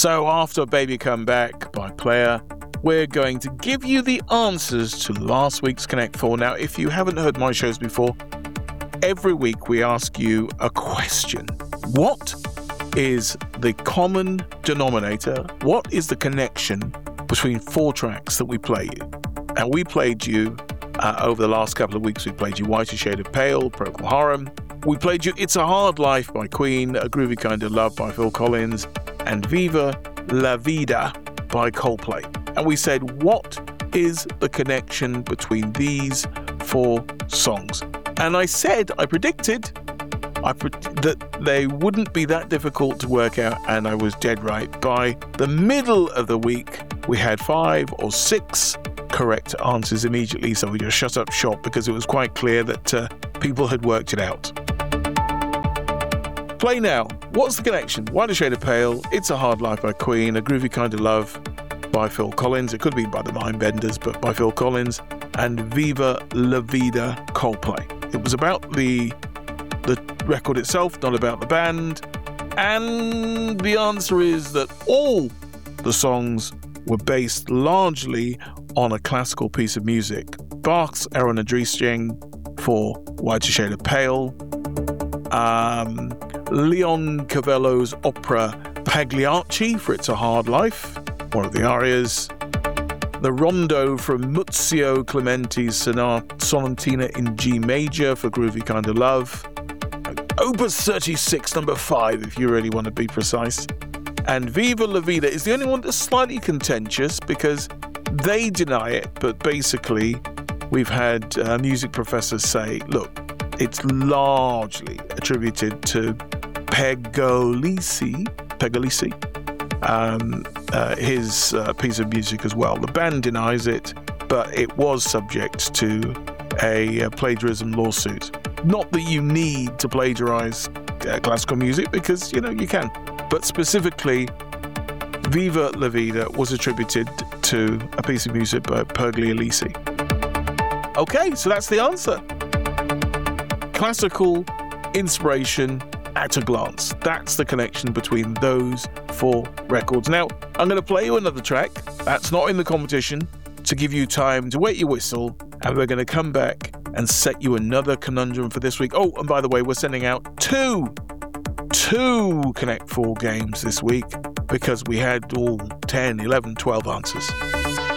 So after Baby Come Back by Player, we're going to give you the answers to last week's Connect 4. Now, if you haven't heard my shows before, every week we ask you a question. What is the common denominator? What is the connection between 4 tracks that we play you? And we played you, over the last couple of weeks, we played you Whiter Shade of Pale, Procol Harum. We played you It's a Hard Life by Queen, A Groovy Kind of Love by Phil Collins, and Viva La Vida by Coldplay. And we said, what is the connection between these 4 songs? And I predicted that they wouldn't be that difficult to work out, and I was dead right. By the middle of the week, we had 5 or 6 correct answers immediately, so we just shut up shop because it was quite clear that people had worked it out. Play now. What's the connection? Whiter Shade of Pale, It's a Hard Life by Queen, A Groovy Kind of Love by Phil Collins. It could be by the Mindbenders, but by Phil Collins, and Viva La Vida, Coldplay. It was about the record itself, not about the band. And the answer is that all the songs were based largely on a classical piece of music. Bach's Ehrenadrischung for Whiter Shade of Pale, Leon Cavello's opera Pagliacci for It's a Hard Life, one of the arias, the rondo from Muzio Clementi's Sonatina in G major for Groovy Kind of Love, Opus 36, number 5, if you really want to be precise. And Viva La Vida is the only one that's slightly contentious because they deny it, but basically we've had music professors say, look, it's largely attributed to Pegolisi, his piece of music as well. The band denies it, but it was subject to a plagiarism lawsuit. Not that you need to plagiarize classical music, because, you can. But specifically, Viva La Vida was attributed to a piece of music by Pugliese. Okay, so that's the answer. Classical inspiration at a glance. That's the connection between those 4 records. Now, I'm going to play you another track that's not in the competition to give you time to wet your whistle, and we're going to come back and set you another conundrum for this week. Oh, and by the way, we're sending out two Connect 4 games this week because we had all 10, 11, 12 answers.